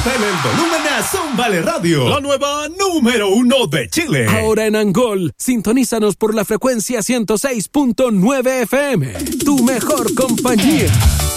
Súbele el volumen a Zómbale Radio, la nueva número 1 de Chile. Ahora en Angol, sintonízanos por la frecuencia 106.9 FM. Tu mejor compañía.